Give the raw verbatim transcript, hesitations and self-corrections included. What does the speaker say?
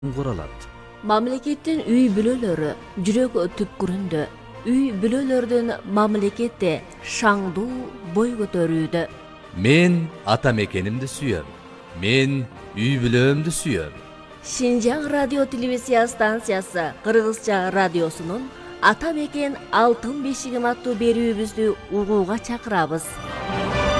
куралат. Мамлекеттин үй бүлөлөрү жүрөк түпкүрүндө, үй бүлөлөрдүн мамлекетте шаңдуу бой көтөрүүдө. Мен ата мекенимди сүйөм. Мен үй бүлөмдү сүйөм. Шинжаң радио телевизия станциясы Кыргызча радиосунун Ата мекен алтын бешигим аттуу берүүбүздү угууга чакырабыз.